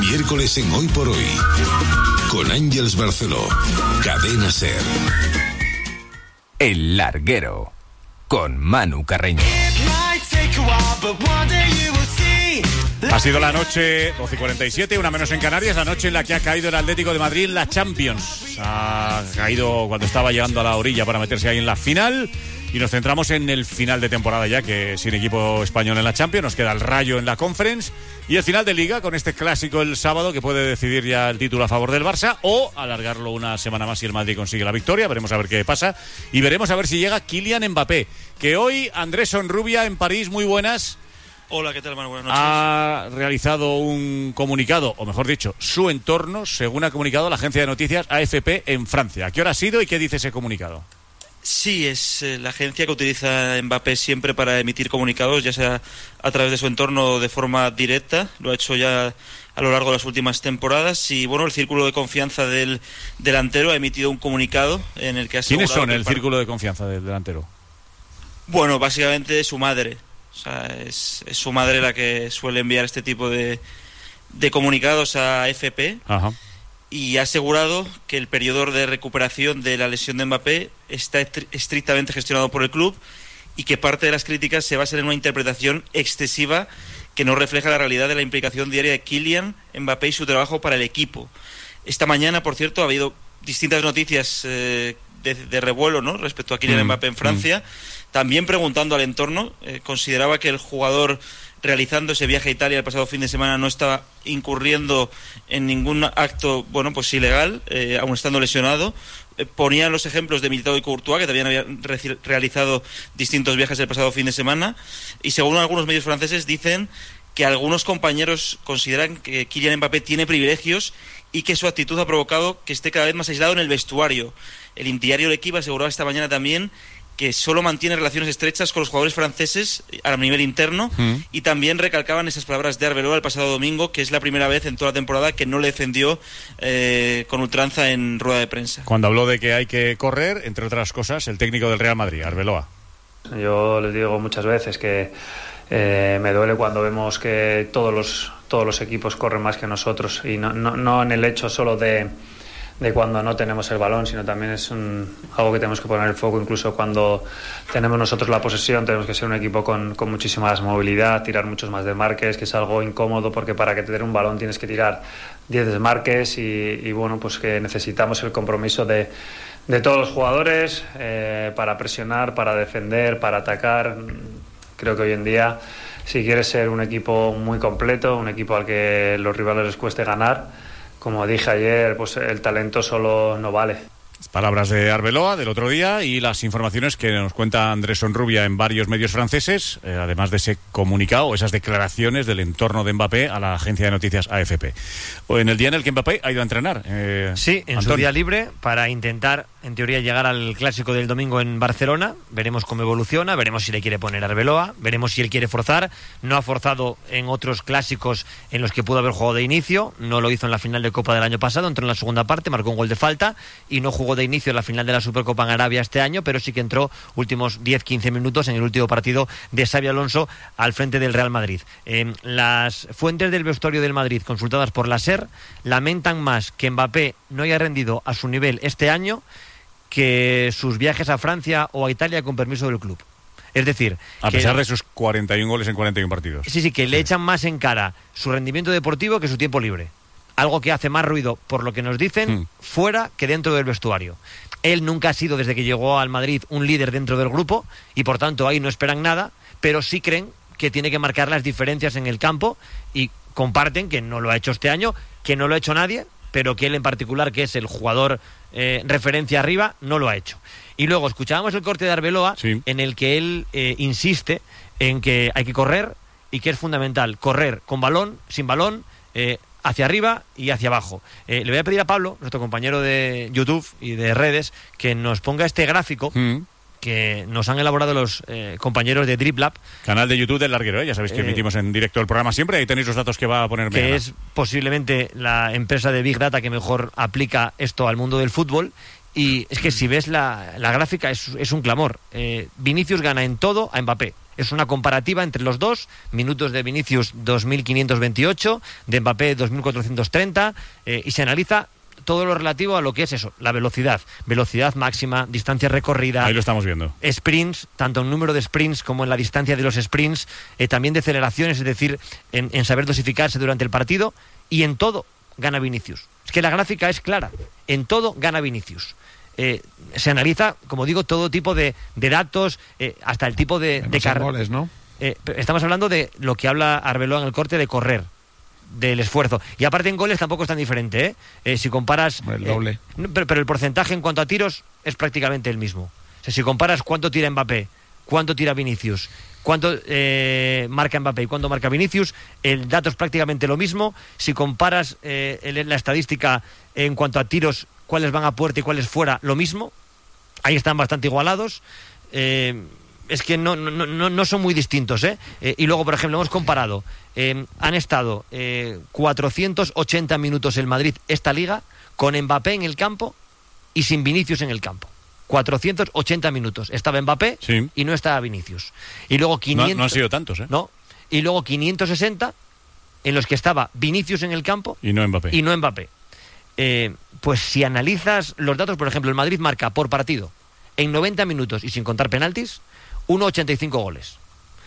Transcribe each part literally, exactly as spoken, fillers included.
Miércoles en Hoy por Hoy, con Ángeles Barceló, Cadena SER. El Larguero, con Manu Carreño. Ha sido la noche, doce y cuarenta y siete, una menos en Canarias, la noche en la que ha caído el Atlético de Madrid en la Champions. Ha caído cuando estaba llegando a la orilla para meterse ahí en la final. Y nos centramos en el final de temporada ya, que sin equipo español en la Champions, nos queda el Rayo en la Conference y el final de Liga con este clásico el sábado que puede decidir ya el título a favor del Barça o alargarlo una semana más si el Madrid consigue la victoria. Veremos a ver qué pasa y veremos a ver si llega Kylian Mbappé, que hoy Andrés Sonrubia en París, muy buenas. Hola, ¿qué tal, Manu? Buenas noches. Ha realizado un comunicado, o mejor dicho, su entorno, según ha comunicado la agencia de noticias A F P en Francia. ¿A qué hora ha sido y qué dice ese comunicado? Sí, es eh, la agencia que utiliza Mbappé siempre para emitir comunicados, ya sea a través de su entorno o de forma directa. Lo ha hecho ya a lo largo de las últimas temporadas. Y bueno, el círculo de confianza del delantero ha emitido un comunicado en el que ha asegurado... ¿Quiénes son el para... círculo de confianza del delantero? Bueno, básicamente su madre. O sea, es, es su madre la que suele enviar este tipo de, de comunicados a A F P. Ajá. Y ha asegurado que el periodo de recuperación de la lesión de Mbappé está estri- estrictamente gestionado por el club y que parte de las críticas se basan en una interpretación excesiva que no refleja la realidad de la implicación diaria de Kylian Mbappé y su trabajo para el equipo. Esta mañana, por cierto, ha habido distintas noticias eh, de, de revuelo, ¿no?, respecto a Kylian mm, Mbappé en Francia. Mm. También preguntando al entorno, eh, consideraba que el jugador realizando ese viaje a Italia el pasado fin de semana no estaba incurriendo en ningún acto, bueno, pues ilegal, eh, aún estando lesionado. Eh, ponían los ejemplos de Militao y Courtois, que también habían re- realizado distintos viajes el pasado fin de semana, y según algunos medios franceses dicen que algunos compañeros consideran que Kylian Mbappé tiene privilegios y que su actitud ha provocado que esté cada vez más aislado en el vestuario. El diario L'Équipe aseguraba esta mañana también que solo mantiene relaciones estrechas con los jugadores franceses a nivel interno, mm. y también recalcaban esas palabras de Arbeloa el pasado domingo, que es la primera vez en toda la temporada que no le defendió eh, con ultranza en rueda de prensa. Cuando habló de que hay que correr, entre otras cosas, el técnico del Real Madrid, Arbeloa. Yo les digo muchas veces que eh, me duele cuando vemos que todos los, todos los equipos corren más que nosotros, y no, no, no en el hecho solo de... de cuando no tenemos el balón, sino también es un, algo que tenemos que poner el foco. Incluso cuando tenemos nosotros la posesión tenemos que ser un equipo con, con muchísima más movilidad, tirar muchos más desmarques, que es algo incómodo porque para que te den un balón tienes que tirar diez desmarques y, y bueno, pues que necesitamos el compromiso de, de todos los jugadores eh, para presionar, para defender, para atacar. Creo que hoy en día, si quieres ser un equipo muy completo, un equipo al que los rivales les cueste ganar, como dije ayer, pues el talento solo no vale. Palabras de Arbeloa del otro día y las informaciones que nos cuenta Andrés Sonrubia en varios medios franceses, eh, además de ese comunicado, esas declaraciones del entorno de Mbappé a la agencia de noticias A F P. O en el día en el que Mbappé ha ido a entrenar. Eh, sí, en Antón. Su día libre para intentar, en teoría, llegar al clásico del domingo en Barcelona. Veremos cómo evoluciona, veremos si le quiere poner Arbeloa, veremos si él quiere forzar. No ha forzado en otros clásicos en los que pudo haber jugado de inicio, no lo hizo en la final de Copa del año pasado, entró en la segunda parte, marcó un gol de falta y no jugó de inicio en la final de la Supercopa en Arabia este año, pero sí que entró últimos diez a quince minutos en el último partido de Xabi Alonso al frente del Real Madrid. Eh, las fuentes del vestuario del Madrid consultadas por la SER lamentan más que Mbappé no haya rendido a su nivel este año que sus viajes a Francia o a Italia con permiso del club. Es decir, a pesar que, de sus cuarenta y un goles en cuarenta y un partidos. Sí, sí, que sí. Le echan más en cara su rendimiento deportivo que su tiempo libre. Algo que hace más ruido, por lo que nos dicen, mm. fuera que dentro del vestuario. Él nunca ha sido, desde que llegó al Madrid, un líder dentro del grupo y, por tanto, ahí no esperan nada, pero sí creen que tiene que marcar las diferencias en el campo y comparten que no lo ha hecho este año, que no lo ha hecho nadie, pero que él en particular, que es el jugador eh, referencia arriba, no lo ha hecho. Y luego escuchábamos el corte de Arbeloa, sí. en el que él eh, insiste en que hay que correr y que es fundamental correr con balón, sin balón, eh, hacia arriba y hacia abajo. Eh, le voy a pedir a Pablo, nuestro compañero de YouTube y de redes, que nos ponga este gráfico mm. que nos han elaborado los eh, compañeros de Driblab. Canal de YouTube del Larguero, ¿eh? Ya sabéis que eh, emitimos en directo el programa siempre, ahí tenéis los datos que va a poner Que Megana. Es posiblemente la empresa de Big Data que mejor aplica esto al mundo del fútbol. Y es que si ves la, la gráfica es, es un clamor. Eh, Vinicius gana en todo a Mbappé. Es una comparativa entre los dos, minutos de Vinicius dos mil quinientos veintiocho, de Mbappé dos mil cuatrocientos treinta, eh, y se analiza todo lo relativo a lo que es eso, la velocidad, velocidad máxima, distancia recorrida. Ahí lo estamos viendo. Sprints, tanto en número de sprints como en la distancia de los sprints, eh, también de aceleraciones, es decir, en, en saber dosificarse durante el partido, y en todo gana Vinicius. Es que la gráfica es clara, en todo gana Vinicius. Eh, se analiza, como digo, todo tipo de, de datos, eh, hasta el tipo de, de carrera. goles, ¿no? Eh, estamos hablando de lo que habla Arbeloa en el corte de correr, del esfuerzo. Y aparte en goles tampoco es tan diferente, ¿eh? Eh, si comparas... El doble. Eh, pero, pero el porcentaje en cuanto a tiros es prácticamente el mismo. O sea, si comparas cuánto tira Mbappé, cuánto tira Vinicius, cuánto eh, marca Mbappé y cuánto marca Vinicius, el dato es prácticamente lo mismo. Si comparas eh, el, la estadística en cuanto a tiros, cuáles van a puerta y cuáles fuera, lo mismo. Ahí están bastante igualados. Eh... Es que no, no, no, no son muy distintos, ¿eh? Eh, y luego, por ejemplo, hemos comparado. Eh, han estado eh, cuatrocientos ochenta minutos el Madrid esta liga con Mbappé en el campo y sin Vinicius en el campo. cuatrocientos ochenta minutos. Estaba Mbappé sí. y no estaba Vinicius. Y luego quinientos... No, no han sido tantos, ¿eh? No. Y luego quinientos sesenta en los que estaba Vinicius en el campo y no Mbappé. Y no Mbappé. Eh, pues si analizas los datos, por ejemplo, el Madrid marca por partido en noventa minutos y sin contar penaltis uno coma ochenta y cinco goles.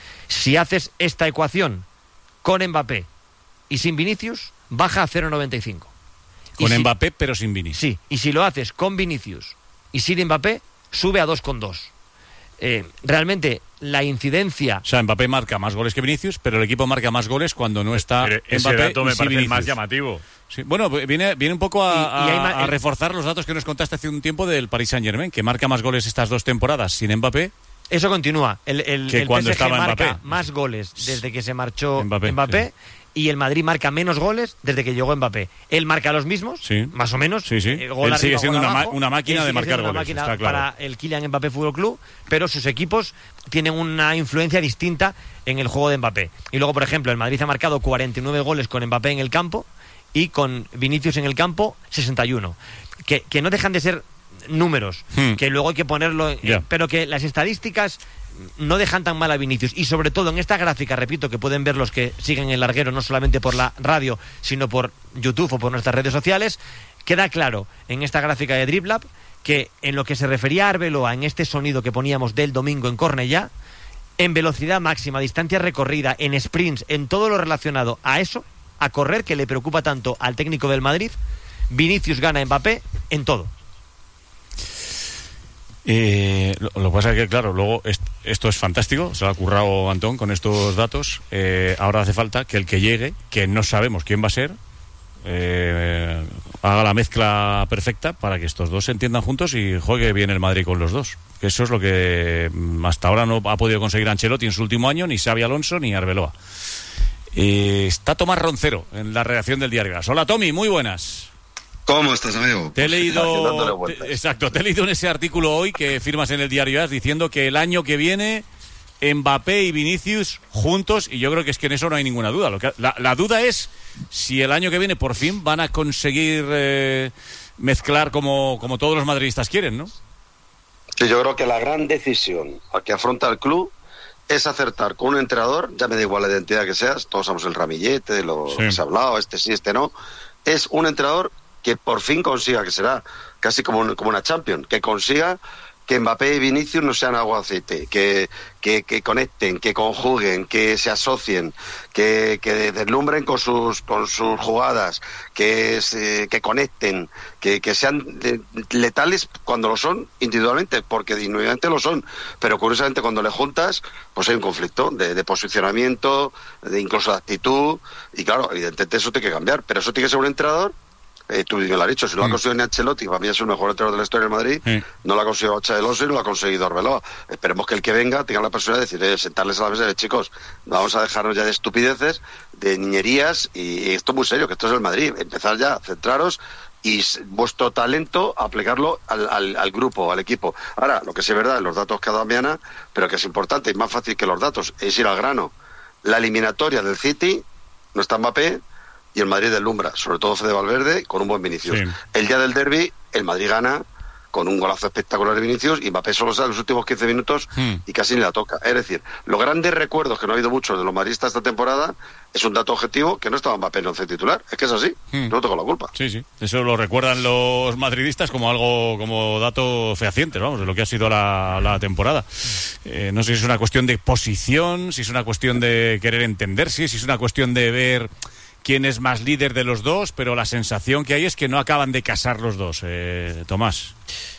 Si haces esta ecuación con Mbappé y sin Vinicius, baja a cero coma noventa y cinco. Con si, Mbappé, pero sin Vinicius. Sí, y si lo haces con Vinicius y sin Mbappé, sube a dos coma dos. Eh, realmente, la incidencia... O sea, Mbappé marca más goles que Vinicius, pero el equipo marca más goles cuando no está pero ese Mbappé dato me y sí parece Vinicius. el más llamativo. Sí, bueno, viene, viene un poco a, Y- y hay a- ma- a reforzar los datos que nos contaste hace un tiempo del Paris Saint-Germain, que marca más goles estas dos temporadas sin Mbappé. Eso continúa. El, el, Que el cuando P S G estaba marca Mbappé. más goles desde que se marchó Mbappé, Mbappé, sí. y el Madrid marca menos goles desde que llegó Mbappé. Él marca los mismos, Sí. más o menos. Sí, sí. eh, gol Él sigue arriba, siendo gol una ma- abajo. una máquina Él de sigue marcar siendo una goles, máquina está claro. para el Kylian Mbappé Fútbol Club, pero sus equipos tienen una influencia distinta en el juego de Mbappé. Y luego, por ejemplo, el Madrid ha marcado cuarenta y nueve goles con Mbappé en el campo y con Vinicius en el campo sesenta y uno. Que, que no dejan de ser números, Hmm. que luego hay que ponerlo, eh, Ya. pero que las estadísticas no dejan tan mal a Vinicius. Y sobre todo en esta gráfica, repito, que pueden ver los que siguen el larguero, no solamente por la radio, sino por YouTube o por nuestras redes sociales, queda claro en esta gráfica de DribLab que en lo que se refería a Arbeloa, en este sonido que poníamos del domingo en Cornellá, en velocidad máxima, distancia recorrida, en sprints, en todo lo relacionado a eso, a correr, que le preocupa tanto al técnico del Madrid, Vinicius gana a Mbappé en todo. Eh, lo, lo que pasa es que, claro, luego est- esto es fantástico, se lo ha currado Antón con estos datos. Eh, ahora hace falta que el que llegue, que no sabemos quién va a ser, eh, haga la mezcla perfecta para que estos dos se entiendan juntos y juegue bien el Madrid con los dos. Que eso es lo que mm, hasta ahora no ha podido conseguir Ancelotti en su último año, ni Xabi Alonso ni Arbeloa. Eh, está Tomás Roncero en la redacción del Diario As. Hola, Tommy, muy buenas. ¿Cómo estás, amigo? Te he Dándole leído, vueltas. te- exacto, te he leído en ese artículo hoy que firmas en el Diario As diciendo que el año que viene Mbappé y Vinicius juntos, y yo creo que es que en eso no hay ninguna duda. Lo que, la, la duda es si el año que viene por fin van a conseguir eh, mezclar como, como todos los madridistas quieren, ¿no? Sí, yo creo que la gran decisión a que afronta el club es acertar con un entrenador, ya me da igual la identidad que seas, todos somos el ramillete, lo Sí. que se ha hablado, este sí, este no, es un entrenador que por fin consiga, que será casi como, un- como una Champions, que consiga que Mbappé y Vinicius no sean agua aceite, que, que, que conecten, que conjuguen, que se asocien, que, que deslumbren con sus con sus jugadas, que se, que conecten, que, que sean de- letales cuando lo son individualmente, porque individualmente lo son, pero curiosamente cuando le juntas, pues hay un conflicto de, de posicionamiento, de incluso de actitud, y claro, evidentemente eso tiene que cambiar, pero eso tiene que ser un entrenador. Eh, tú bien lo has dicho, si no lo ha conseguido ni Ancelotti, para mí es el mejor entrenador de la historia del Madrid, Sí. no lo ha conseguido Xabi Alonso y no lo ha conseguido Arbeloa. Esperemos que el que venga tenga la posibilidad de decir, eh, sentarles a la mesa de chicos, vamos a dejarnos ya de estupideces, de niñerías, y, y esto es muy serio, que esto es el Madrid, empezar ya, centraros y s- vuestro talento aplicarlo al, al, al grupo, al equipo. Ahora, lo que sí es verdad, los datos que ha dado Miana, pero que es importante y más fácil que los datos, es ir al grano. La eliminatoria del City no está Mbappé, y el Madrid deslumbra, sobre todo Fede Valverde, con un buen Vinicius. Sí. El día del derbi, el Madrid gana con un golazo espectacular de Vinicius, y Mbappé solo sale los últimos quince minutos hmm. y casi ni la toca. Es decir, los grandes recuerdos, que no ha habido muchos de los madridistas esta temporada, es un dato objetivo que no estaba Mbappé en el once titular. Es que es así, hmm. no tengo la culpa. Sí, sí, eso lo recuerdan los madridistas como algo, como dato fehaciente, vamos, de lo que ha sido la, la temporada. Eh, no sé si es una cuestión de posición, si es una cuestión de querer entenderse, si es una cuestión de ver quién es más líder de los dos, pero la sensación que hay es que no acaban de casar los dos, eh, Tomás.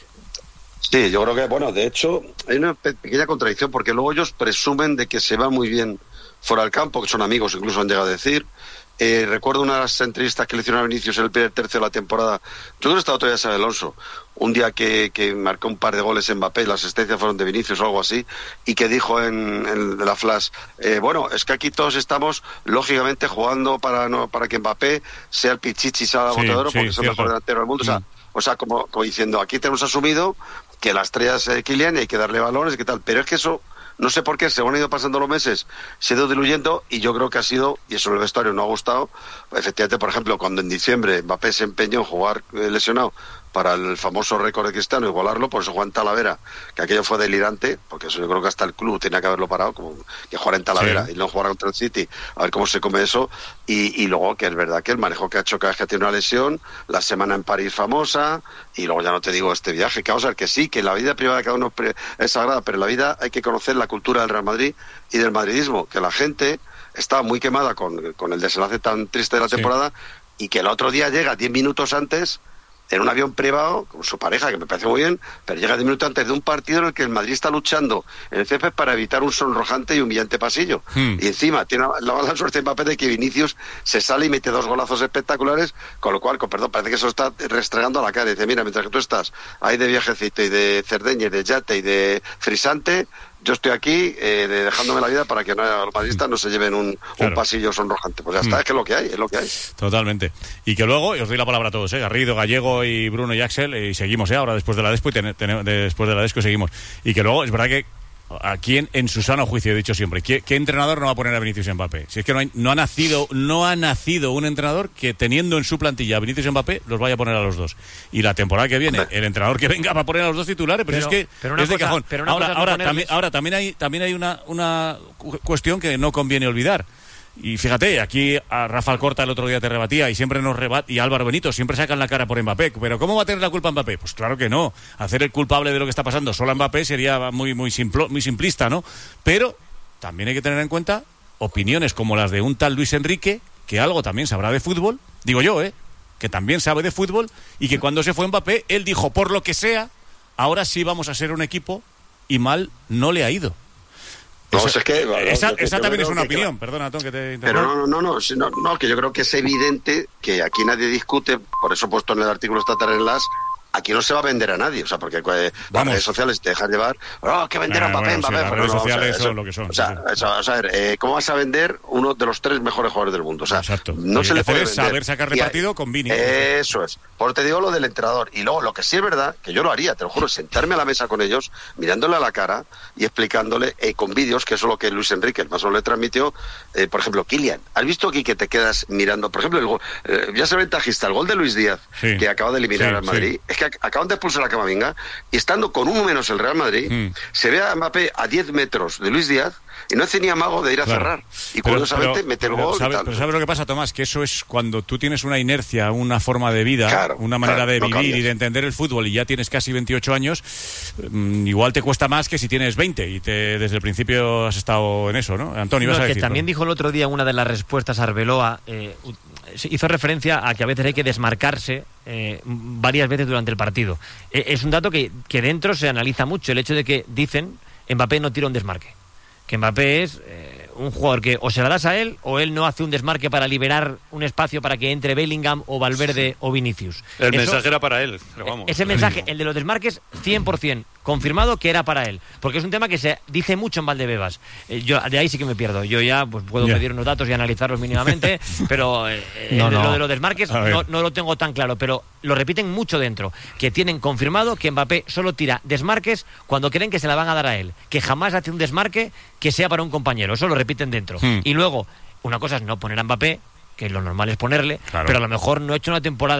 Sí, yo creo que, bueno, de hecho, hay una pe- pequeña contradicción, porque luego ellos presumen de que se va muy bien fuera del campo, que son amigos, incluso han llegado a decir. Eh, recuerdo una de las entrevistas que le hicieron a Vinicius en el primer tercio de la temporada. Yo creo que estaba todavía Xabi Alonso, un día que, que marcó un par de goles en Mbappé, las asistencias fueron de Vinicius o algo así, y que dijo en, en la flash, eh, bueno, es que aquí todos estamos lógicamente jugando para no para que Mbappé sea el pichichi, sea el sí, botador, sí, porque es el mejor delantero del mundo. Mm. O sea, o sea como, como diciendo, aquí tenemos asumido que la estrella es eh, Kylian y hay que darle balones y qué tal, pero es que eso, no sé por qué, según han ido pasando los meses, se ha ido diluyendo, y yo creo que ha sido, y eso en el vestuario no ha gustado, efectivamente, por ejemplo, cuando en diciembre Mbappé se empeñó en jugar eh, lesionado para el famoso récord de Cristiano, igualarlo, por eso Juan Talavera, que aquello fue delirante, porque eso yo creo que hasta el club tenía que haberlo parado, como que jugar en Talavera sí. y no jugar contra el City, a ver cómo se come eso, y, y luego que es verdad que el manejo que ha hecho cada vez que tiene una lesión, la semana en París famosa, y luego ya no te digo este viaje, que vamos a ver que sí, que la vida privada de cada uno es sagrada, pero en la vida hay que conocer la cultura del Real Madrid y del madridismo, que la gente está muy quemada con, con el desenlace tan triste de la temporada, sí. y que el otro día llega diez minutos antes en un avión privado con su pareja, que me parece muy bien, pero llega diez minutos antes de un partido en el que el Madrid está luchando en el césped para evitar un sonrojante y humillante pasillo. Hmm. Y encima tiene la mala suerte Mbappé de que Vinicius se sale y mete dos golazos espectaculares, con lo cual, con perdón, parece que se lo está restregando a la cara. Y dice, mira, mientras que tú estás ahí de viajecito y de Cerdeña y de yate y de frisante, yo estoy aquí eh, de dejándome la vida para que no, los madridistas no se lleven un, claro. un pasillo sonrojante. Pues ya está, mm. es que es lo que hay, es lo que hay. Totalmente. Y que luego, y os doy la palabra a todos, ¿eh? Garrido, Gallego y Bruno y Axel, y seguimos, ¿eh? Ahora después de la Despo y ten, ten, después de la Despo seguimos. Y que luego, es verdad que aquí en, en su sano juicio, he dicho siempre, ¿qué, qué entrenador no va a poner a Vinicius Mbappé? Si es que no, hay, no ha nacido no ha nacido un entrenador que teniendo en su plantilla a Vinicius Mbappé los vaya a poner a los dos. Y la temporada que viene, el entrenador que venga va a poner a los dos titulares, pero, pero es que pero es de cosa, cajón. Pero ahora, ahora, no también, ahora también hay también hay una, una cuestión que no conviene olvidar. Y fíjate, aquí a Rafa Alcorta el otro día te rebatía y siempre nos rebat y Álvaro Benito siempre sacan la cara por Mbappé. Pero ¿cómo va a tener la culpa Mbappé? Pues claro que no. Hacer el culpable de lo que está pasando solo a Mbappé sería muy muy simplo, muy simplista, ¿no? Pero también hay que tener en cuenta opiniones como las de un tal Luis Enrique, que algo también sabrá de fútbol, digo yo, ¿eh? Que también sabe de fútbol, y que cuando se fue Mbappé, él dijo, por lo que sea, ahora sí vamos a ser un equipo, y mal no le ha ido. No, esa, es que, bueno, esa, que, esa que también es una que, opinión, que, perdona, Tom, que te interrumpo. Pero no, no, no, no, no, que yo creo que es evidente que aquí nadie discute, por eso he puesto en el artículo estatal en las, aquí no se va a vender a nadie, o sea, porque eh, las redes sociales te dejan llevar, oh, que vender a Mbappé, bueno, Mbappé. Sí, las redes no, sociales o sea, son eso, lo que son. O sea, sí, sí. Eso, o sea a ver, eh, ¿cómo vas a vender uno de los tres mejores jugadores del mundo? O sea, exacto. no se le puede vender. Saber sacar de partido con Vini. Eso es. Por te digo lo del entrenador. Y luego, lo que sí es verdad, que yo lo haría, te lo juro, sentarme a la mesa con ellos, mirándole a la cara y explicándole eh, con vídeos, que eso es lo que Luis Enrique, el más o menos le transmitió, eh, por ejemplo, Kylian. ¿Has visto aquí que te quedas mirando? Por ejemplo, el gol, eh, ya se ventajista, el gol de Luis Díaz, sí. que acaba de eliminar sí, al Madrid, sí. es que acaban de expulsar a Camavinga, y estando con uno menos el Real Madrid, mm. se ve a Mbappé a diez metros de Luis Díaz, y no hace ni amago de ir a claro. cerrar. Y curiosamente mete el gol. Sabe, y tal. Pero ¿sabes lo que pasa, Tomás? Que eso es cuando tú tienes una inercia, una forma de vida, claro, una manera claro, de vivir no y de entender el fútbol, y ya tienes casi veintiocho años, mmm, igual te cuesta más que si tienes veinte y te, desde el principio has estado en eso, ¿no? Antonio, no, ibas a que decir. También dijo el otro día una de las respuestas a Arbeloa, eh, hizo referencia a que a veces hay que desmarcarse eh, varias veces durante el partido. Eh, es un dato que, que dentro se analiza mucho, el hecho de que dicen Mbappé no tira un desmarque. Que Mbappé es eh, un jugador que o se la das a él o él no hace un desmarque para liberar un espacio para que entre Bellingham o Valverde sí. o Vinicius. El Eso, mensaje era para él. Pero vamos. Ese mensaje, el de los desmarques, cien por ciento confirmado que era para él. Porque es un tema que se dice mucho en Valdebebas. Eh, yo de ahí sí que me pierdo. Yo ya pues puedo yeah. pedir unos datos y analizarlos mínimamente, pero eh, no, no. lo de los desmarques no, no lo tengo tan claro. Pero lo repiten mucho dentro. Que tienen confirmado que Mbappé solo tira desmarques cuando creen que se la van a dar a él. Que jamás hace un desmarque que sea para un compañero. Eso lo repiten dentro. Hmm. Y luego, una cosa es no poner a Mbappé, que lo normal es ponerle, claro. pero a lo mejor no ha hecho una temporada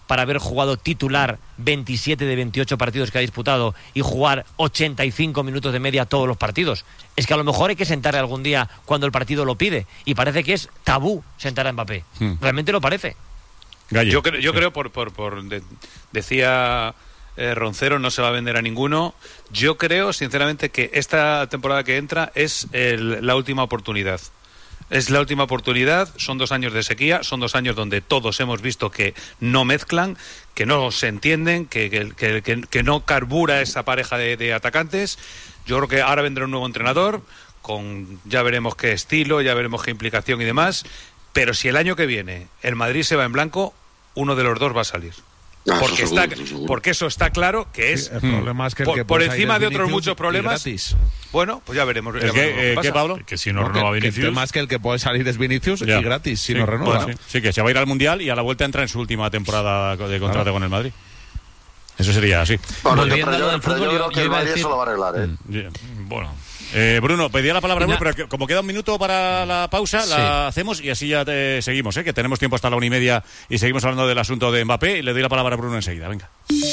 para haber jugado titular veintisiete de veintiocho partidos que ha disputado y jugar ochenta y cinco minutos de media todos los partidos. Es que a lo mejor hay que sentarle algún día cuando el partido lo pide, y parece que es tabú sentar a Mbappé. Hmm. Realmente lo parece. Gallo. Yo creo, yo creo por, por, por de, decía eh, Roncero, no se va a vender a ninguno. Yo creo, sinceramente, que esta temporada que entra es el, la última oportunidad. Es la última oportunidad, son dos años de sequía, son dos años donde todos hemos visto que no mezclan, que no se entienden, que, que, que, que, que no carbura esa pareja de, de atacantes. Yo creo que ahora vendrá un nuevo entrenador, con ya veremos qué estilo, ya veremos qué implicación y demás, pero si el año que viene el Madrid se va en blanco, uno de los dos va a salir. Ah, porque, eso seguro, está, eso seguro. porque eso está claro que es, sí, el problema es que el por, que por puede encima salir de es otros Vinicius muchos problemas. gratis. Bueno, pues ya veremos. Ya ¿El veremos qué, lo eh, ¿qué, Pablo? Que si no, no renueva Vinicius. El tema es que el que puede salir es Vinicius ya. y gratis, si sí, no renueva. Bueno, sí. sí, que se va a ir al Mundial y a la vuelta entra en su última temporada de contrato claro. con el Madrid. Eso sería así. Bueno, Volviendo yo, pero a lo yo, del pero fútbol, yo yo- creo que yo el iba a Madrid decir- eso lo va a arreglar, ¿eh? Mm. Bueno. Eh, Bruno, pedía la palabra, Bruno, pero que- como queda un minuto para la pausa, Sí. la hacemos y así ya te seguimos, ¿eh? Que tenemos tiempo hasta la una y media y seguimos hablando del asunto de Mbappé. Y le doy la palabra a Bruno enseguida, venga.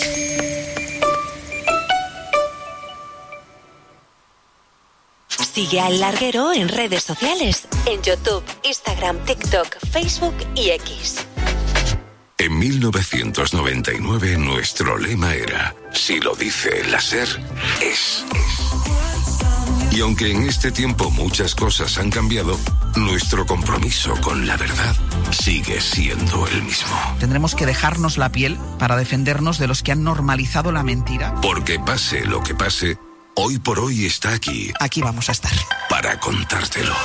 Sigue al Larguero en redes sociales, en YouTube, Instagram, TikTok, Facebook y X. En mil novecientos noventa y nueve nuestro lema era: si lo dice el láser, es. Y aunque en este tiempo muchas cosas han cambiado, nuestro compromiso con la verdad sigue siendo el mismo. Tendremos que dejarnos la piel para defendernos de los que han normalizado la mentira. Porque pase lo que pase, hoy por hoy está aquí. Aquí vamos a estar. Para contártelo.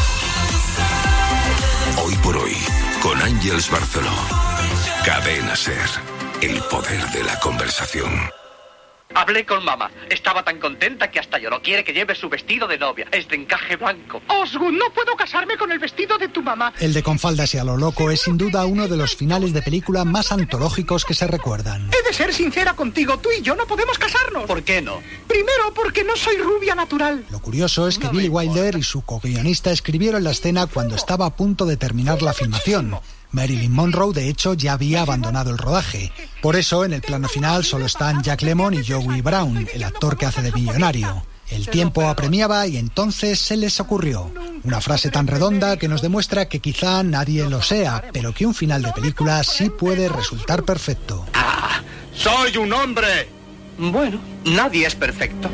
Hoy por hoy, con Ángeles Barceló. Cadena SER. El poder de la conversación. Hablé con mamá. Estaba tan contenta que hasta lloró. Quiere que lleve su vestido de novia. Es de encaje blanco. Osgood, no puedo casarme con el vestido de tu mamá. El de Con faldas y a lo loco es sin duda uno de los finales de película más antológicos que se recuerdan. He de ser sincera contigo. Tú y yo no podemos casarnos. ¿Por qué no? Primero, porque no soy rubia natural. Lo curioso es que Billy Wilder y su co-guionista escribieron la escena cuando estaba a punto de terminar la filmación. Marilyn Monroe, de hecho, ya había abandonado el rodaje. Por eso, en el plano final solo están Jack Lemmon y Joey Brown, el actor que hace de millonario. El tiempo apremiaba y entonces se les ocurrió una frase tan redonda que nos demuestra que quizá nadie lo sea, pero que un final de película sí puede resultar perfecto. ¡Ah! ¡Soy un hombre! Bueno, nadie es perfecto.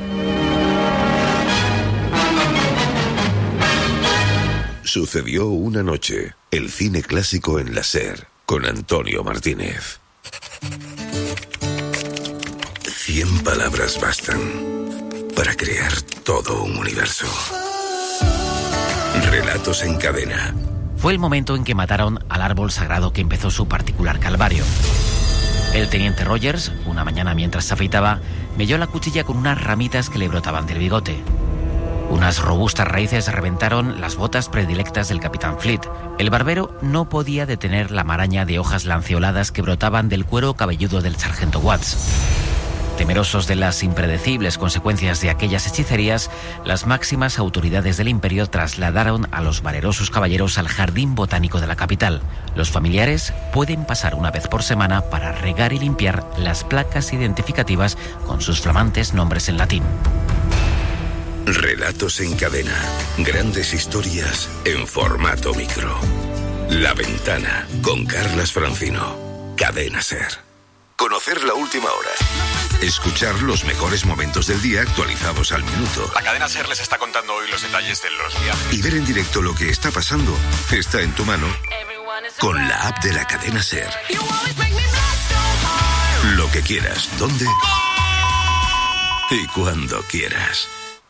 Sucedió una noche. El cine clásico en la SER, con Antonio Martínez. Cien palabras bastan para crear todo un universo. Relatos en cadena. Fue el momento en que mataron al árbol sagrado que empezó su particular calvario. El teniente Rogers, una mañana mientras se afeitaba, melló la cuchilla con unas ramitas que le brotaban del bigote. Unas robustas raíces reventaron las botas predilectas del capitán Fleet. El barbero no podía detener la maraña de hojas lanceoladas que brotaban del cuero cabelludo del sargento Watts. Temerosos de las impredecibles consecuencias de aquellas hechicerías, las máximas autoridades del imperio trasladaron a los valerosos caballeros al jardín botánico de la capital. Los familiares pueden pasar una vez por semana para regar y limpiar las placas identificativas con sus flamantes nombres en latín. Relatos en cadena. Grandes historias en formato micro. La Ventana, con Carlas Francino. Cadena SER. Conocer la última hora. Escuchar los mejores momentos del día actualizados al minuto. La Cadena SER les está contando hoy los detalles de los viajes. Y ver en directo lo que está pasando está en tu mano con la app de la Cadena SER. Lo que quieras, dónde y cuando quieras.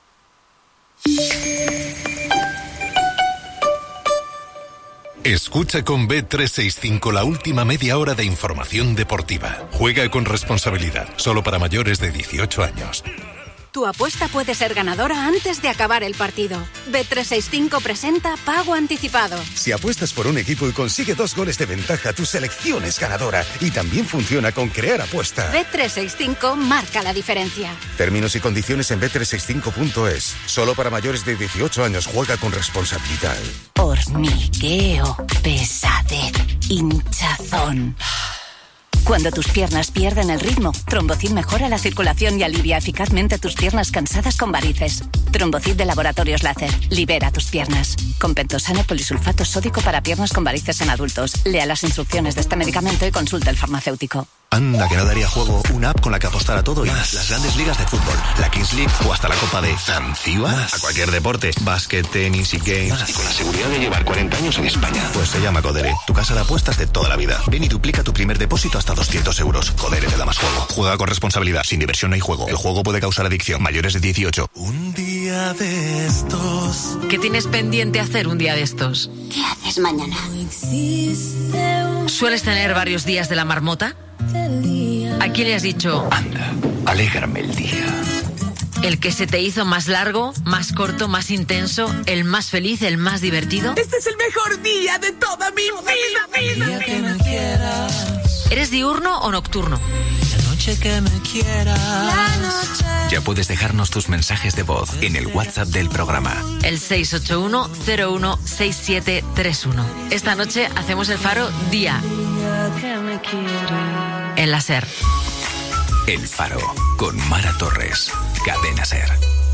Escucha con B trescientos sesenta y cinco la última media hora de información deportiva. Juega con responsabilidad, solo para mayores de dieciocho años. Tu apuesta puede ser ganadora antes de acabar el partido. B trescientos sesenta y cinco presenta Pago Anticipado. Si apuestas por un equipo y consigue dos goles de ventaja, tu selección es ganadora. Y también funciona con Crear Apuesta. B trescientos sesenta y cinco marca la diferencia. Términos y condiciones en B trescientos sesenta y cinco punto es. Solo para mayores de dieciocho años. Juega con responsabilidad. Hormigueo, pesadez, hinchazón. Cuando tus piernas pierden el ritmo, Trombocid mejora la circulación y alivia eficazmente tus piernas cansadas con varices. Trombocid de Laboratorios Láser. Libera tus piernas. Con pentosano polisulfato sódico para piernas con varices en adultos. Lea las instrucciones de este medicamento y consulte al farmacéutico. Anda, que no daría juego una app con la que apostar a todo y más. Las grandes ligas de fútbol, la Kings League o hasta la Copa de Zanzíbar. A cualquier deporte, básquet, tenis y games. Más. Y con la seguridad de llevar cuarenta años en España. Pues se llama Codere, tu casa de apuestas de toda la vida. Ven y duplica tu primer depósito hasta doscientos euros. Codere te da más juego. Juega con responsabilidad. Sin diversión no hay juego. El juego puede causar adicción. Mayores de dieciocho. Un día de estos. ¿Qué tienes pendiente hacer un día de estos? ¿Qué haces mañana? ¿Sueles tener varios días de la marmota? ¿A quién le has dicho? Anda, alégrame el día. ¿El que se te hizo más largo, más corto, más intenso, el más feliz, el más divertido? Este es el mejor día de toda mi vida. vida, vida. Que me quieras. ¿Eres diurno o nocturno? La noche que me quieras. La noche. Ya puedes dejarnos tus mensajes de voz en el WhatsApp del programa. El seis ocho uno cero uno seis siete tres uno. Esta noche hacemos el Faro Día. Que me quieras. En la SER. El Faro, con Mara Torres. Cadena SER.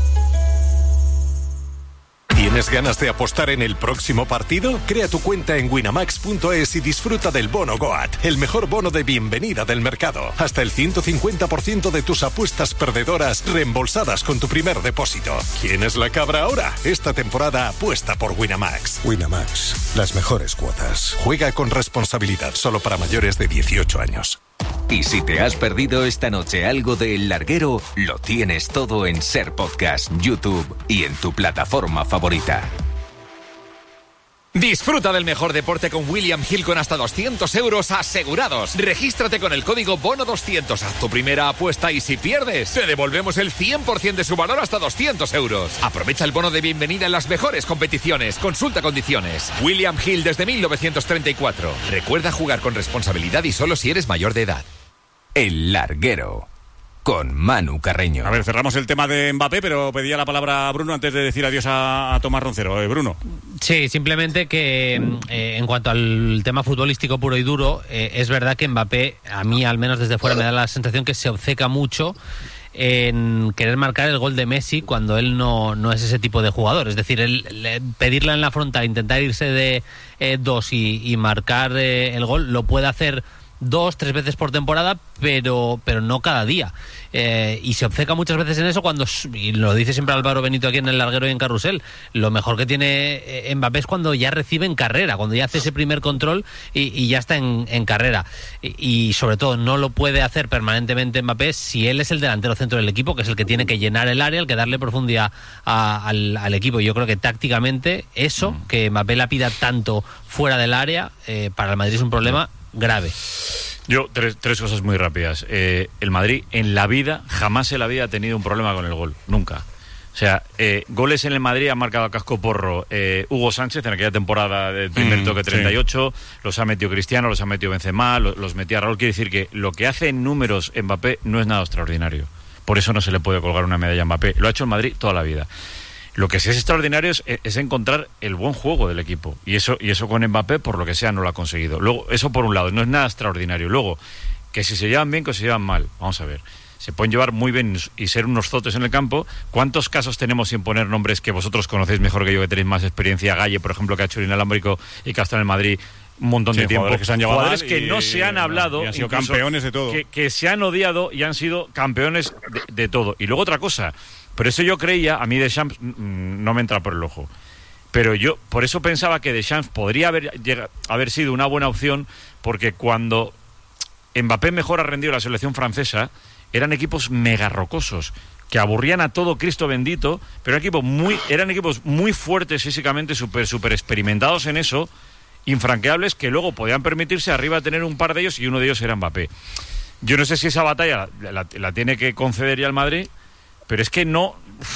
¿Tienes ganas de apostar en el próximo partido? Crea tu cuenta en winamax punto es y disfruta del bono Goat, el mejor bono de bienvenida del mercado. Hasta el ciento cincuenta por ciento de tus apuestas perdedoras reembolsadas con tu primer depósito. ¿Quién es la cabra ahora? Esta temporada apuesta por Winamax. Winamax, las mejores cuotas. Juega con responsabilidad, solo para mayores de dieciocho años. Y si te has perdido esta noche algo de El Larguero, lo tienes todo en SER Podcast, YouTube y en tu plataforma favorita. Disfruta del mejor deporte con William Hill con hasta doscientos euros asegurados. Regístrate con el código bono doscientos. Haz tu primera apuesta y si pierdes, te devolvemos el cien por ciento de su valor hasta doscientos euros. Aprovecha el bono de bienvenida en las mejores competiciones. Consulta condiciones. William Hill desde mil novecientos treinta y cuatro. Recuerda jugar con responsabilidad y solo si eres mayor de edad. El Larguero, con Manu Carreño. A ver, cerramos el tema de Mbappé, pero pedía la palabra a Bruno antes de decir adiós a, a Tomás Roncero. Eh, Bruno. Sí, simplemente que eh, en cuanto al tema futbolístico puro y duro, eh, es verdad que Mbappé, a mí al menos desde fuera me da la sensación que se obceca mucho en querer marcar el gol de Messi cuando él no, no es ese tipo de jugador. Es decir, él, le, pedirla en la frontal, intentar irse de eh, dos y, y marcar eh, el gol, lo puede hacer dos, tres veces por temporada, pero pero no cada día. Eh, y se obceca muchas veces en eso cuando, y lo dice siempre Álvaro Benito aquí en El Larguero y en Carrusel, lo mejor que tiene Mbappé es cuando ya recibe en carrera, cuando ya hace ese primer control y, y ya está en, en carrera. Y, y sobre todo no lo puede hacer permanentemente Mbappé si él es el delantero centro del equipo, que es el que tiene que llenar el área, el que darle profundidad a, al, al equipo. Yo creo que tácticamente eso, que Mbappé la pida tanto fuera del área, eh, para el Madrid es un problema grave. Yo, tres, tres cosas muy rápidas. Eh, el Madrid en la vida, jamás en la vida ha tenido un problema con el gol. Nunca. O sea, eh, goles en el Madrid ha marcado a casco porro eh, Hugo Sánchez en aquella temporada del primer mm, toque treinta y ocho, sí. Los ha metido Cristiano, los ha metido Benzema, los, los metía Raúl. Quiere decir que lo que hace en números Mbappé no es nada extraordinario. Por eso no se le puede colgar una medalla a Mbappé. Lo ha hecho el Madrid toda la vida. Lo que sí es extraordinario es, es encontrar el buen juego del equipo. Y eso, y eso con Mbappé, por lo que sea, no lo ha conseguido. Luego, eso por un lado, no es nada extraordinario. Luego, que si se llevan bien, que si se llevan mal. Vamos a ver. Se pueden llevar muy bien y ser unos zotes en el campo. ¿Cuántos casos tenemos sin poner nombres que vosotros conocéis mejor que yo, que tenéis más experiencia? Galle, por ejemplo, que ha hecho el inalámbrico y que ha estado en el Madrid un montón sí, de tiempo. Jugadores que, se han jugadores que y, no se han hablado. Y han sido campeones de todo. Que, que se han odiado y han sido campeones de, de todo. Y luego otra cosa. Por eso yo creía, a mí Deschamps mmm, no me entra por el ojo, pero yo por eso pensaba que Deschamps podría haber, llegado, haber sido una buena opción, porque cuando Mbappé mejor ha rendido la selección francesa, eran equipos mega rocosos, que aburrían a todo Cristo bendito, pero eran equipos muy, eran equipos muy fuertes físicamente, súper super experimentados en eso, infranqueables, que luego podían permitirse arriba tener un par de ellos, y uno de ellos era Mbappé. Yo no sé si esa batalla la, la, la tiene que conceder ya el Madrid, pero es que no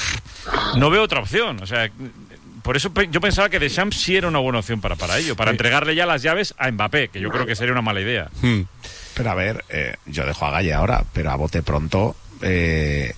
no veo otra opción. O sea, por eso yo pensaba que Deschamps sí era una buena opción para, para ello, para entregarle ya las llaves a Mbappé, que yo creo que sería una mala idea. Hmm. Pero a ver, eh, yo dejo a Galle ahora, pero a bote pronto, eh,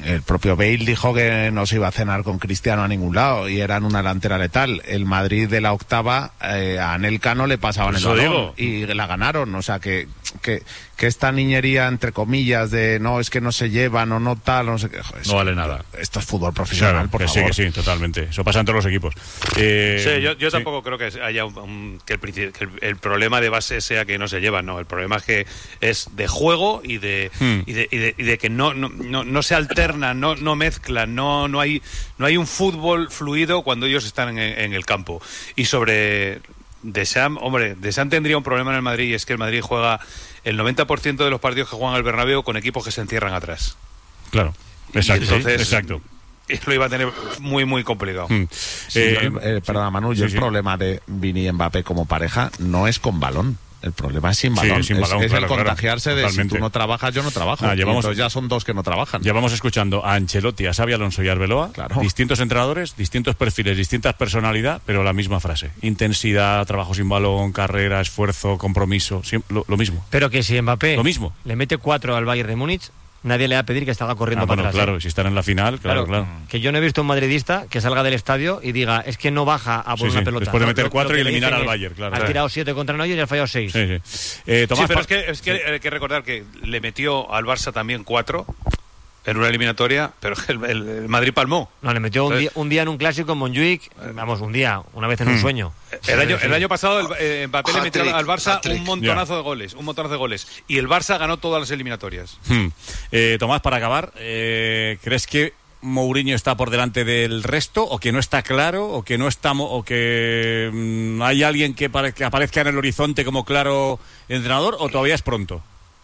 el propio Bale dijo que no se iba a cenar con Cristiano a ningún lado y eran una delantera letal. El Madrid de la octava, eh, a Anelka no le pasaban el balón y la ganaron. O sea, que, que, que esta niñería, entre comillas, de no, es que no se llevan o no tal, no sé qué. Joder, no vale nada. Esto es fútbol profesional, claro, por que favor. Sí, que sí, totalmente. Eso pasa en todos los equipos. Eh, sí, yo, yo sí. tampoco creo que haya un, un, que, el, que el, el problema de base sea que no se llevan, no. El problema es que es de juego y de, hmm. y, de, y, de, y de que no, no, no, no se alternan, no, no mezclan, no, no, hay, no hay un fútbol fluido cuando ellos están en, en el campo. Y sobre Deschamps, hombre, Deschamps tendría un problema en el Madrid, y es que el Madrid juega el noventa por ciento de los partidos que juegan el Bernabéu con equipos que se encierran atrás. Claro, exacto. Entonces, exacto. Lo iba a tener muy, muy complicado. Hmm. Sí, eh, el, eh, perdona, Manu, yo sí, el sí. problema de Vini y Mbappé como pareja no es con balón. El problema es sin balón. Sí, sin balón es, claro, es el contagiarse claro, de totalmente. Si tú no trabajas, yo no trabajo. Ah, llevamos, entonces ya son dos que no trabajan. Llevamos escuchando a Ancelotti, a Xabi Alonso y a Arbeloa, claro. distintos entrenadores, distintos perfiles, distintas personalidad, pero la misma frase. Intensidad, trabajo sin balón, carrera, esfuerzo, compromiso, siempre, lo, lo mismo. Pero que si Mbappé lo mismo. le mete cuatro al Bayern de Múnich, nadie le va a pedir que salga corriendo ah, para bueno, atrás. Claro, ¿eh? Si están en la final, claro, claro, claro. Que yo no he visto un madridista que salga del estadio y diga, es que no baja a por sí, una sí. pelota. Después de meter lo, cuatro lo y eliminar al Bayern, es, claro. Ha claro. tirado siete contra Neuer y ha fallado seis. Sí, sí. Eh, Tomás, sí, pero es que, es que hay que recordar que le metió al Barça también cuatro en una eliminatoria, pero el, el, el Madrid palmó. No, le metió un día, un día en un clásico en Montjuic, vamos, un día, una vez en un hmm. sueño. El año, el año pasado el, eh, Mbappé le metió al Barça un montonazo yeah. de goles, un montonazo de goles, y el Barça ganó todas las eliminatorias. Hmm. Eh, Tomás, para acabar, eh, ¿crees que Mourinho está por delante del resto, o que no está claro, o que no estamos, o que mmm, hay alguien que, pare, que aparezca en el horizonte como claro entrenador, o todavía es pronto?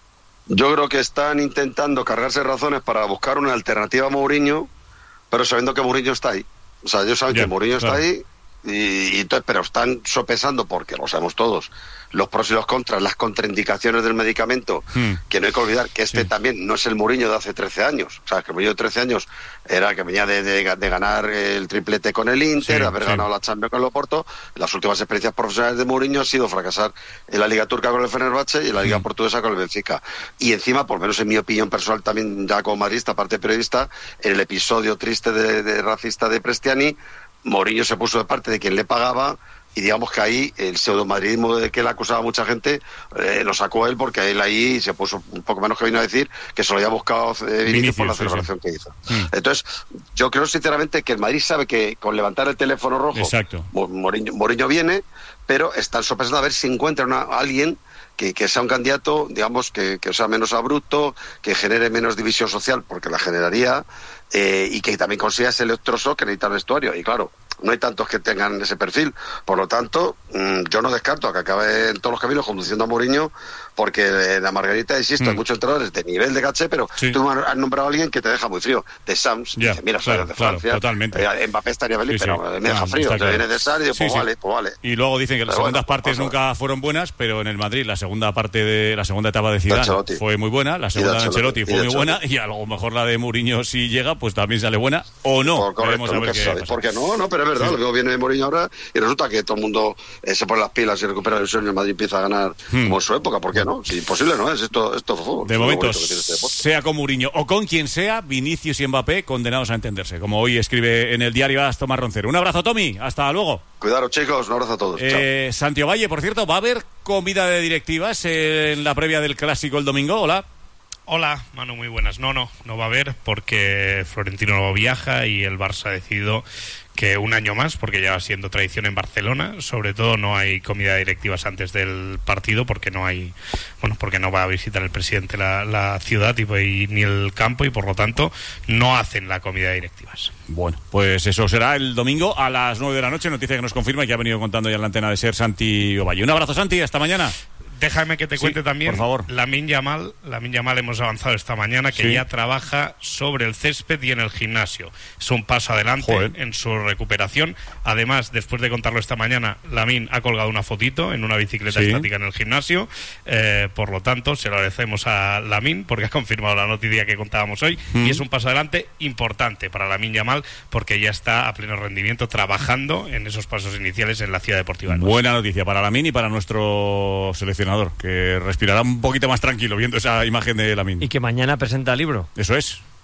Yo creo que están intentando cargarse razones para buscar una alternativa a Mourinho, pero sabiendo que Mourinho está ahí. O sea, ellos saben yeah, que Mourinho claro. está ahí, y, y entonces, pero están sopesando, porque lo sabemos todos, los pros y los contras, las contraindicaciones del medicamento, hmm. que no hay que olvidar que este sí. también no es el Mourinho de hace trece años. O sea, que el Mourinho de trece años era el que venía de, de, de ganar el triplete con el Inter, sí, de haber sí. ganado la Champions con el Oporto. Las últimas experiencias profesionales de Mourinho han sido fracasar en la Liga Turca con el Fenerbahce y en la Liga hmm. Portuguesa con el Benfica. Y encima, por lo menos en mi opinión personal, también ya como madridista, aparte de periodista, en el episodio triste de, de racista de Prestiani, Mourinho se puso de parte de quien le pagaba, y digamos que ahí el pseudomadridismo de que le acusaba a mucha gente eh, lo sacó él, porque él ahí se puso un poco menos que vino a decir que se lo había buscado eh, Vinicius por la celebración sí, sí. que hizo. Mm. Entonces, yo creo sinceramente que el Madrid sabe que con levantar el teléfono rojo, exacto. Mourinho, Mourinho viene, pero están sorpresando a ver si encuentran a alguien que, que sea un candidato, digamos, que, que sea menos abrupto, que genere menos división social, porque la generaría, eh, y que también consiga ese electroshock que necesita el vestuario. Y claro, no hay tantos que tengan ese perfil. Por lo tanto, mmm, yo no descarto que acabe en todos los caminos conduciendo a Mourinho, porque en la Margarita, insisto, mm. hay muchos entrenadores de nivel de caché, pero sí. tú has nombrado a alguien que te deja muy frío. De Sams, yeah, dice, mira, claro, soy de claro, Francia, totalmente. Eh, Mbappé estaría feliz, sí, sí. pero me deja claro, frío. Te claro. viene de Sar y digo, pues, sí, vale, sí. pues vale. Y luego dicen que las pero segundas bueno, partes nunca ver. fueron buenas, pero en el Madrid la segunda parte de la segunda etapa de Zidane de fue muy buena, la segunda de Ancelotti fue muy buena, y a lo mejor la de Mourinho, si llega, pues también sale buena, o no. Por correcto, Veremos a ver qué sabe. Porque no, no, pero es verdad, sí. lo veo viene de Mourinho ahora, y resulta que todo el mundo eh, se pone las pilas y recupera el sueño, y el Madrid empieza a ganar hmm. como en su época. ¿Por qué no? Si imposible no es, esto, esto fue fútbol. De momento, este sea con Mourinho o con quien sea, Vinicius y Mbappé condenados a entenderse, como hoy escribe en el diario As Tomás Roncero. Un abrazo, Tommy, hasta luego. Cuidaros, chicos, un abrazo a todos. Eh, Santiago Valle, por cierto, ¿va a haber comida de directivas en la previa del Clásico el domingo? Hola. Hola, Manu, muy buenas. No, no, no va a haber, porque Florentino viaja y el Barça ha decidido que un año más, porque ya va siendo tradición en Barcelona, sobre todo no hay comida de directivas antes del partido, porque no hay, bueno, porque no va a visitar el presidente la, la ciudad y, y ni el campo, y por lo tanto no hacen la comida de directivas. Bueno, pues eso será el domingo a las nueve de la noche, noticia que nos confirma y que ha venido contando ya en la antena de Ser Santi Ovalle. Un abrazo, Santi, hasta mañana. Déjame que te cuente sí, también, por favor. Lamine Yamal, Lamine Yamal hemos avanzado esta mañana que sí. ya trabaja sobre el césped y en el gimnasio. Es un paso adelante Joder. en su recuperación. Además, después de contarlo esta mañana, Lamine ha colgado una fotito en una bicicleta sí. estática en el gimnasio. Eh, por lo tanto, se lo agradecemos a Lamine porque ha confirmado la noticia que contábamos hoy mm. y es un paso adelante importante para Lamine Yamal porque ya está a pleno rendimiento trabajando en esos pasos iniciales en la Ciudad Deportiva. Buena noticia para Lamine y para nuestro seleccionador, que respirará un poquito más tranquilo viendo esa imagen de Lamine. Y que mañana presenta el libro. Eso es.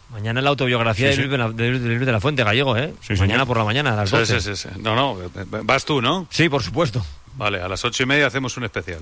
Mañana la autobiografía sí, sí. de Luis de, de, de la Fuente, Gallego, ¿eh? Sí, mañana señor. por la mañana, a las doce. Sí, sí, sí, sí. No, no, vas tú, ¿no? Sí, por supuesto. Vale, a las ocho y media hacemos un especial.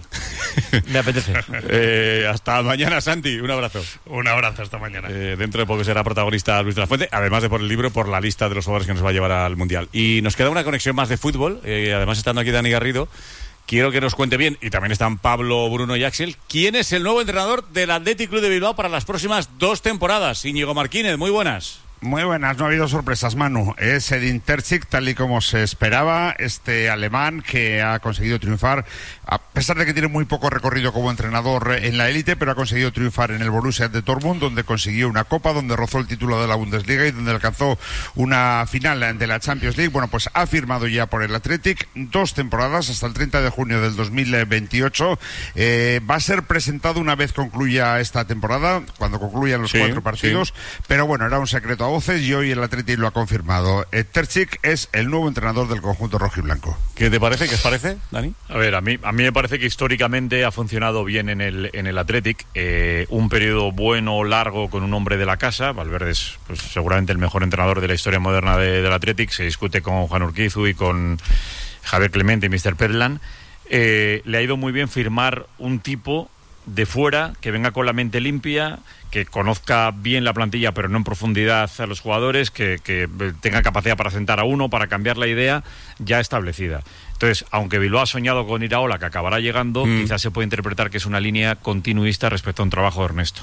Me apetece. eh, hasta mañana, Santi. Un abrazo. Un abrazo, hasta mañana. Eh, dentro de poco será protagonista Luis de la Fuente, además de por el libro, por la lista de los jugadores que nos va a llevar al Mundial. Y nos queda una conexión más de fútbol. Eh, además, estando aquí Dani Garrido, quiero que nos cuente bien, y también están Pablo, Bruno y Axel, quién es el nuevo entrenador del Athletic Club de Bilbao para las próximas dos temporadas. Íñigo Martínez, muy buenas. Muy buenas, no ha habido sorpresas, Manu. Es Edin Terzic, tal y como se esperaba, este alemán que ha conseguido triunfar, a pesar de que tiene muy poco recorrido como entrenador en la élite, pero ha conseguido triunfar en el Borussia de Dortmund, donde consiguió una copa, donde rozó el título de la Bundesliga y donde alcanzó una final de la Champions League. Bueno, pues ha firmado ya por el Athletic dos temporadas hasta el treinta de junio del dos mil veintiocho. Eh, va a ser presentado una vez concluya esta temporada, cuando concluyan los sí, cuatro partidos, sí. Pero bueno, era un secreto a voces y hoy el Athletic lo ha confirmado. Eh, Terzic es el nuevo entrenador del conjunto rojiblanco. ¿Qué te parece? ¿Qué os parece, Dani? A ver, a mí, a mí me parece que históricamente ha funcionado bien en el, en el Athletic. Eh, un periodo bueno, largo, con un hombre de la casa. Valverde es pues, seguramente el mejor entrenador de la historia moderna de, del Athletic. Se discute con Juan Urquizu y con Javier Clemente y mister Perlan. Eh, le ha ido muy bien firmar un tipo de fuera que venga con la mente limpia, que conozca bien la plantilla pero no en profundidad a los jugadores, que, que tenga capacidad para sentar a uno, para cambiar la idea ya establecida. Entonces, aunque Bilbao ha soñado con Iraola, que acabará llegando, mm. quizás se puede interpretar que es una línea continuista respecto a un trabajo de Ernesto.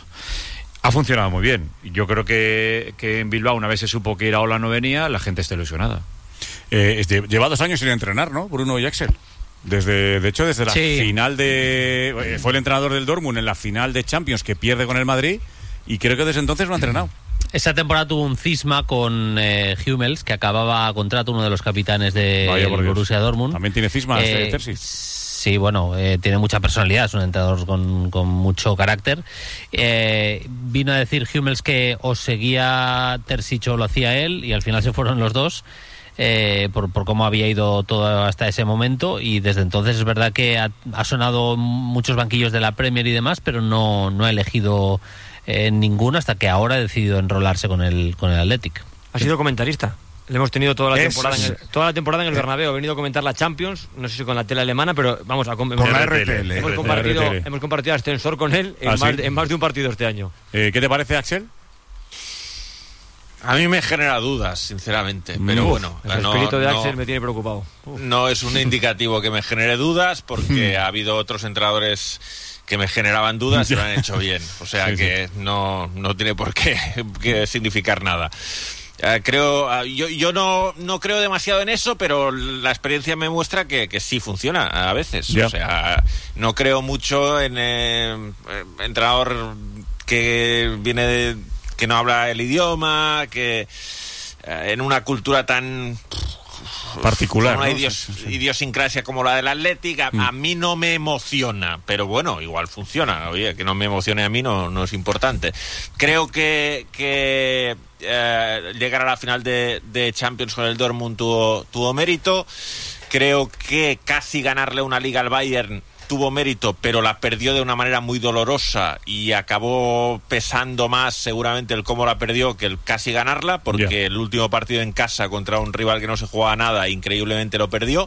Ha funcionado muy bien. Yo creo que, que en Bilbao, una vez se supo que Iraola no venía, la gente está ilusionada. Eh, este, lleva dos años sin entrenar, ¿no? Bruno y Axel. Desde, de hecho, desde la sí. final de... Fue el entrenador del Dortmund en la final de Champions que pierde con el Madrid y creo que desde entonces no ha entrenado. Esa temporada tuvo un cisma con eh, Hummels, que acababa contrato, uno de los capitanes de Borussia Dortmund. También tiene cisma eh, este Terzic. Sí, bueno, eh, tiene mucha personalidad, es un entrenador con, con mucho carácter. Eh, vino a decir Hummels que o seguía Terzic o lo hacía él y al final se fueron los dos. Eh, por, por cómo había ido todo hasta ese momento, y desde entonces es verdad que ha, ha sonado muchos banquillos de la Premier y demás, pero no, no ha elegido eh, ninguno hasta que ahora ha decidido enrolarse con el, con el Athletic. Ha sido comentarista. Le hemos tenido toda la, es, temporada, en el, toda la temporada en el Bernabéu. Ha venido a comentar la Champions, no sé si con la tele alemana, pero vamos a con la R T L. Hemos compartido, hemos compartido ascensor con él en, ¿Ah, más, sí? en más de un partido este año. Eh, ¿Qué te parece, Axel? A mí me genera dudas, sinceramente, pero Uf, bueno. El no, espíritu de no, Axel me tiene preocupado. Uf. No es un indicativo que me genere dudas, porque ha habido otros entrenadores que me generaban dudas y lo han hecho bien. O sea sí, que sí. no no tiene por qué que significar nada. Uh, creo uh, yo yo no no creo demasiado en eso, pero la experiencia me muestra que, que sí funciona a veces. Yeah. O sea, no creo mucho en eh, entrenador que viene de que no habla el idioma, que eh, en una cultura tan particular, una ¿no? idios, sí, sí. idiosincrasia como la del Athletic, a, mm. a mí no me emociona, pero bueno, igual funciona. Oye, que no me emocione a mí no, no es importante. Creo que, que eh, llegar a la final de, de Champions con el Dortmund tuvo, tuvo mérito. Creo que casi ganarle una liga al Bayern tuvo mérito, pero la perdió de una manera muy dolorosa y acabó pesando más seguramente el cómo la perdió que el casi ganarla, porque yeah. el último partido en casa contra un rival que no se jugaba nada increíblemente lo perdió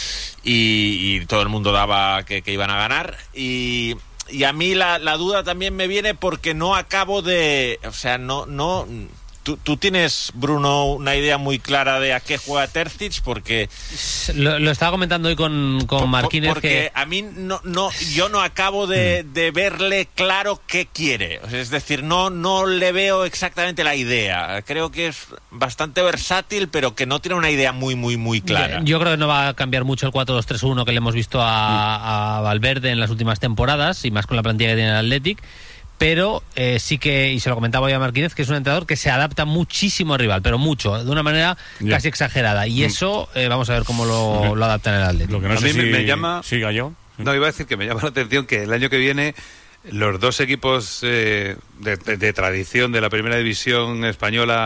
y, y todo el mundo daba que, que iban a ganar y, y a mí la, la duda también me viene porque no acabo de, o sea, no no ¿Tú, tú tienes, Bruno, una idea muy clara de a qué juega Terzic? Porque lo, lo estaba comentando hoy con, con Martínez. Porque que... a mí no, no, yo no acabo de, de verle claro qué quiere. Es decir, no, no le veo exactamente la idea. Creo que es bastante versátil, pero que no tiene una idea muy, muy, muy clara. Yo creo que no va a cambiar mucho el cuatro dos tres uno que le hemos visto a, a Valverde en las últimas temporadas, y más con la plantilla que tiene el Athletic. Pero eh, sí que, y se lo comentaba hoy a Martínez, que es un entrenador que se adapta muchísimo al rival, pero mucho, de una manera yeah. casi exagerada. Y eso, eh, vamos a ver cómo lo, lo adapta en el Atlético. Lo que no a sé mí si... me llama... Siga yo. No, iba a decir que me llama la atención que el año que viene los dos equipos eh, de, de, de tradición de la primera división española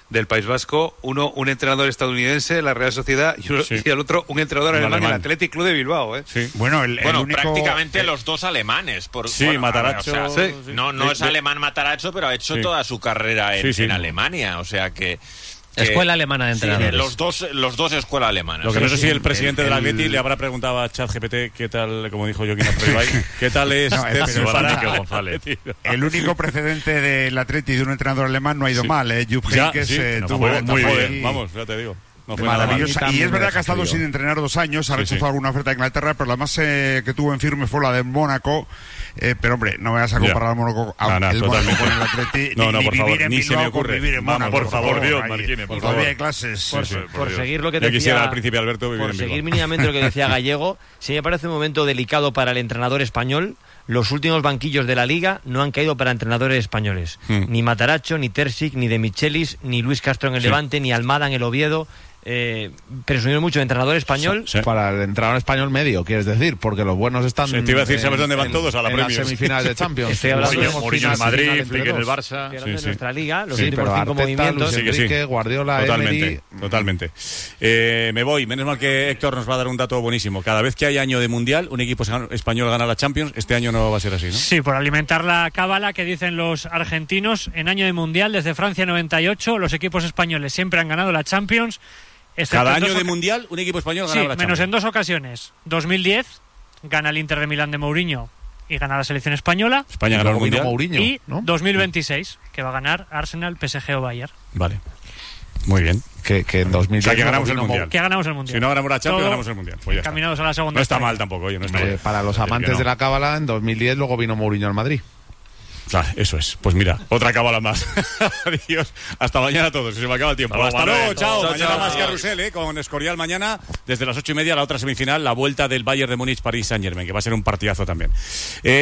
del País Vasco, uno un entrenador estadounidense, la Real Sociedad, y, uno, sí. y el otro un entrenador un alemán, alemán, el Athletic Club de Bilbao. ¿eh? Sí. Bueno, el, bueno el único... prácticamente eh, los dos alemanes. Por, sí, bueno, Matarazzo. O sea, sí. No, no sí. es alemán Matarazzo, pero ha hecho sí. toda su carrera en, sí, sí. en Alemania, o sea que... Que, escuela alemana de entrenadores. Sí, los dos, los dos escuela alemana. Lo que sí, no sé sí. si el presidente el, del Atleti el... le habrá preguntado a ChatGPT qué tal, como dijo Joaquín Apreibay, qué tal es no, este para González. El único precedente del Atleti de un entrenador alemán no ha ido sí. mal, ¿eh? Jupp Heynckes sí, eh, no, tuvo muy bien, y... vamos, ya te digo. No fue maravillosa. Y es verdad que ha estado sin entrenar dos años, ha sí, rechazado sí. alguna oferta de Inglaterra, pero la más eh, que tuvo en firme fue la de Mónaco. Eh, pero hombre, no me vas a comparar al Mónaco no, no, el Mónaco con el Atleti, no, no, ni, por ni favor, vivir en ni Bilbao se me ocurre. vivir en Mónaco. Por favor, Dios, ahí, Marquines, por todavía favor. hay clases. Por, sí, sí, por, por seguir lo que Yo decía, quisiera al príncipe Alberto vivir por en seguir Bilbao. mínimamente lo que decía Gallego, sí me parece un momento delicado para el entrenador español. Los últimos banquillos de la Liga no han caído para entrenadores españoles. Hmm. Ni Matarazzo, ni Terzic, ni De Michelis, ni Luis Castro en el sí. Levante, ni Almada en el Oviedo. Eh, presumimos mucho de entrenador español. Sí, sí. Para el entrenador español medio, quieres decir, porque los buenos están. Sí, te iba a decir, ¿sabes en, dónde van en, todos? A la en Premier. las semifinales de Champions. Estoy hablando de Mourinho en Madrid, Flick en el Barça. Estoy hablando de nuestra liga, los sí, últimos cinco Arteta, movimientos. Luis Enrique, sí, sí. Guardiola, totalmente, Emery. Totalmente. Eh, me voy. Menos mal que Héctor nos va a dar un dato buenísimo. Cada vez que hay año de mundial, un equipo español gana la Champions. Este año no va a ser así, ¿no? Sí, por alimentar la cábala que dicen los argentinos. En año de mundial, desde Francia noventa y ocho, los equipos españoles siempre han ganado la Champions. Cada año de mundial, un equipo español gana sí, la Champions. Menos en dos ocasiones. dos mil diez, gana el Inter de Milán de Mourinho y gana la selección española. España ganó el mundial. Mourinho, y ¿no? dos mil veintiséis, que va a ganar Arsenal, P S G o Bayern. Vale. Muy bien. Que, que en dos mil diez o sea, que ganamos el mundial. Que ganamos el mundial. Si no ganamos la Champions, ganamos el mundial. Pues ya caminados está. a la segunda. No está historia. mal tampoco, oye, no está eh, mal. Para los amantes no. de la cábala, en dos mil diez luego vino Mourinho al Madrid. Ah, eso es. Pues mira, otra cábala más. Adiós. Hasta mañana a todos. Se me acaba el tiempo. Hasta, Hasta luego. Chao. Chao. Mañana chao, más chao. Carrusel, ¿eh? Con Escorial mañana. Desde las ocho y media, la otra semifinal, la vuelta del Bayern de Múnich, París Saint Germain, que va a ser un partidazo también. Eh,